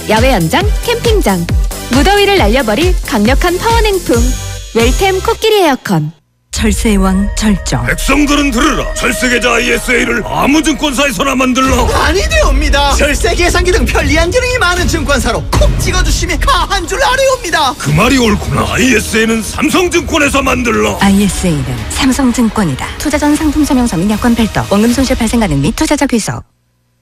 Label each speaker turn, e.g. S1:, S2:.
S1: 야외 연장, 캠핑장, 무더위를 날려버릴 강력한 파워냉풍 웰템 코끼리 에어컨.
S2: 철새의 왕 절정.
S3: 백성들은 들으라. 철새계좌 ISA를 아무 증권사에서나 만들라.
S4: 아니되옵니다. 절세 계산기 등 편리한 기능이 많은 증권사로 콕 찍어주시면 가한 줄 아뢰옵니다.
S3: 그 말이 옳구나. ISA는 삼성증권에서 만들라.
S2: ISA는 삼성증권이다. 투자 전 상품 설명서 및 약관 별도, 원금 손실 발생 가능 및 투자자 귀속.